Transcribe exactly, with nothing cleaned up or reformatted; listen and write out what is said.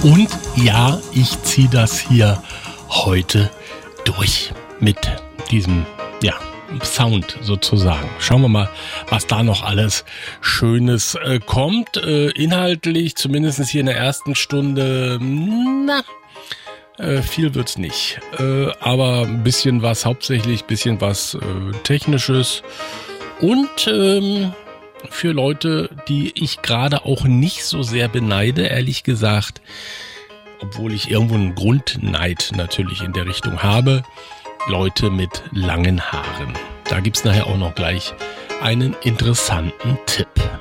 Und ja, ich ziehe das hier heute durch mit diesem, ja, Sound sozusagen. Schauen wir mal, was da noch alles Schönes äh, kommt. Äh, inhaltlich, zumindest hier in der ersten Stunde, na, äh, viel wird's nicht. Äh, aber ein bisschen was, hauptsächlich ein bisschen was äh, Technisches. Und ähm, für Leute, die ich gerade auch nicht so sehr beneide, ehrlich gesagt, obwohl ich irgendwo einen Grundneid natürlich in der Richtung habe, Leute mit langen Haaren. Da gibt's nachher auch noch gleich einen interessanten Tipp.